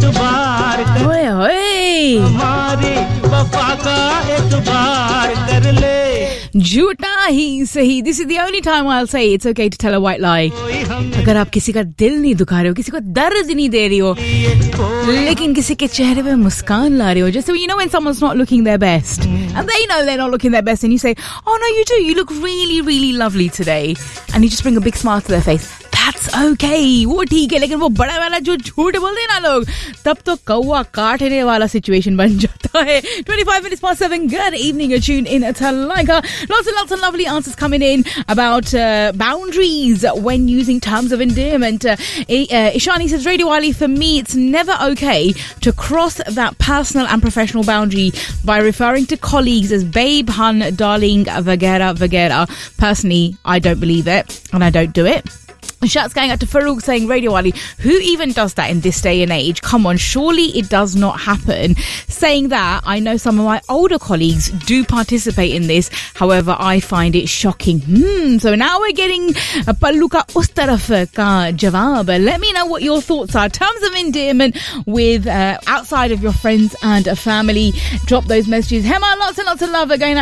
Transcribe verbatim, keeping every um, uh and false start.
एतबार कर ओए ओए हमारी वफा का एतबार कर ले झूठा ही सही. This is the only time I'll say it's okay to tell a white lie. अगर आप किसी का दिल नहीं दुखा रहे हो, किसी को दर्द नहीं दे रही हो, लेकिन किसी के चेहरे पे मुस्कान ला रहे हो, just so you know when someone's not looking their best and they know they're not looking their best and you say, oh no you do, you look really really lovely today, and you just bring a big smile to their face. That's okay. वो ठीक है, लेकिन वो बड़ा वाला जो झूठ बोलते हैं ना लोग, तब तो कौवा काटने वाला सिचुएशन बन जाता है. twenty-five minutes past seven. Good evening. You're tuned in to Laika. Lots and lots of lovely answers coming in about uh, boundaries when using terms of endearment. Uh, uh, Ishani says, Radio Ali, for me, it's never okay to cross that personal and professional boundary by referring to colleagues as babe, hun, darling, vagera, vagera. Personally, I don't believe it and I don't do it. Shouts going out to Farouk saying, Radio Ali, who even does that in this day and age? Come on, surely it does not happen. Saying that, I know some of my older colleagues do participate in this. However, I find it shocking. Hmm, so now we're getting a pallu ka us taraf ka jawab. Let me know what your thoughts are. Terms of endearment with uh, outside of your friends and family. Drop those messages. Hema, lots and lots of love again.